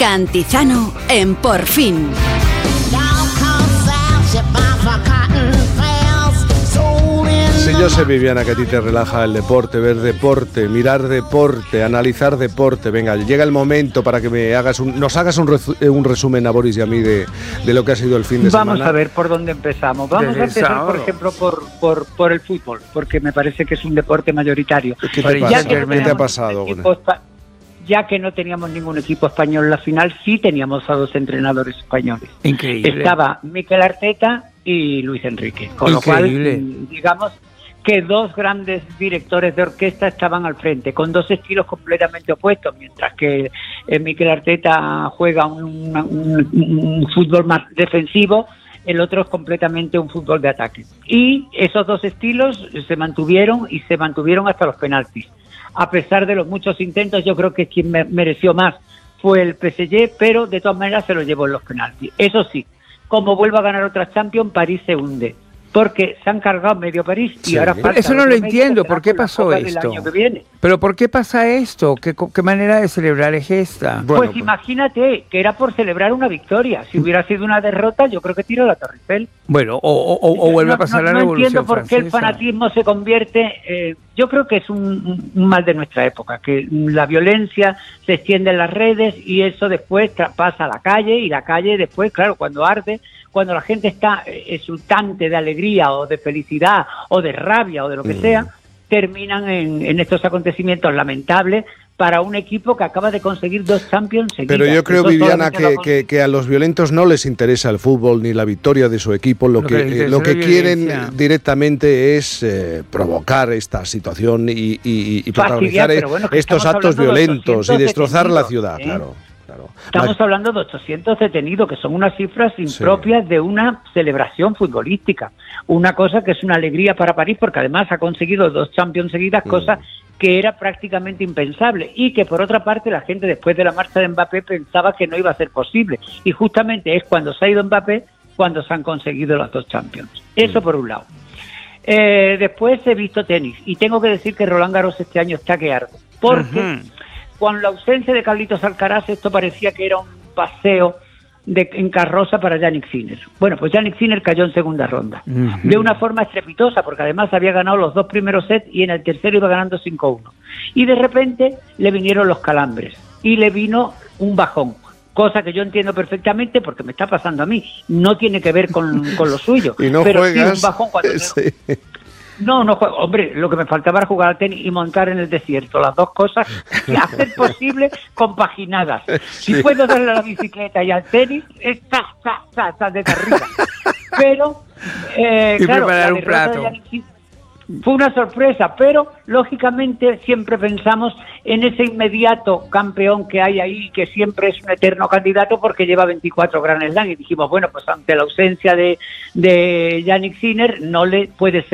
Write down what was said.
Cantizano en Por Fin. Sí, yo sé, Viviana, que a ti te relaja el deporte, ver deporte, mirar deporte, analizar deporte. Venga, llega el momento para que nos hagas un resumen a Boris y a mí de lo que ha sido el fin de semana. Vamos a ver por dónde empezamos. Vamos a empezar, por ejemplo, por el fútbol, porque me parece que es un deporte mayoritario. ¿Qué te ha pasado? Ya que no teníamos ningún equipo español en la final, sí teníamos a dos entrenadores españoles. Increíble. Estaba Mikel Arteta y Luis Enrique. Con Increíble. lo cual, digamos que dos grandes directores de orquesta estaban al frente, con dos estilos completamente opuestos, mientras que Mikel Arteta juega un fútbol más defensivo, el otro es completamente un fútbol de ataque. Y esos dos estilos se mantuvieron hasta los penaltis. A pesar de los muchos intentos, yo creo que quien mereció más fue el PSG, pero de todas maneras se lo llevó en los penaltis. Eso sí, como vuelva a ganar otra Champions, París se hunde, porque se han cargado medio París y ahora falta. Eso no lo entiendo, ¿por qué pasó esto? Pero ¿por qué pasa esto? ¿Qué manera de celebrar es esta? Pues imagínate que era por celebrar una victoria. Si hubiera sido una derrota, yo creo que tira la Torre Eiffel. Bueno, o vuelve a pasar la Revolución Francesa. No entiendo por qué el fanatismo se convierte... yo creo que es un mal de nuestra época, que la violencia se extiende en las redes y eso después pasa a la calle, y la calle después, claro, cuando arde, cuando la gente está exultante de alegría o de felicidad o de rabia o de lo que sea, terminan en estos acontecimientos lamentables para un equipo que acaba de conseguir 2 Champions seguidas. Pero yo creo, Viviana, que a los violentos no les interesa el fútbol ni la victoria de su equipo. Lo que quieren directamente es provocar esta situación y protagonizar estos actos violentos y destrozar la ciudad, claro. Estamos hablando de 800 detenidos, que son unas cifras impropias de una celebración futbolística. Una cosa que es una alegría para París, porque además ha conseguido 2 Champions seguidas, cosa que era prácticamente impensable. Y que por otra parte la gente después de la marcha de Mbappé pensaba que no iba a ser posible. Y justamente es cuando se ha ido Mbappé cuando se han conseguido las 2 Champions. Eso por un lado. Después he visto tenis. Y tengo que decir que Roland Garros este año está que arde. Porque... con la ausencia de Carlitos Alcaraz, esto parecía que era un paseo en carroza para Jannik Sinner. Bueno, pues Jannik Sinner cayó en segunda ronda, de una forma estrepitosa, porque además había ganado los 2 primeros sets y en el tercero iba ganando 5-1. Y de repente le vinieron los calambres y le vino un bajón, cosa que yo entiendo perfectamente porque me está pasando a mí. No tiene que ver con lo suyo, y no pero juegas, sí un bajón cuando... No juego. Hombre, lo que me faltaba era jugar al tenis y montar en el desierto. Las dos cosas, y hacer posible compaginadas. Si puedo darle a la bicicleta y al tenis, está desde arriba. Pero, y claro, preparar un plato. Fue una sorpresa, pero lógicamente siempre pensamos en ese inmediato campeón que hay ahí, que siempre es un eterno candidato porque lleva 24 Grand Slam, y dijimos, bueno, pues ante la ausencia de Jannik Sinner no le puede ser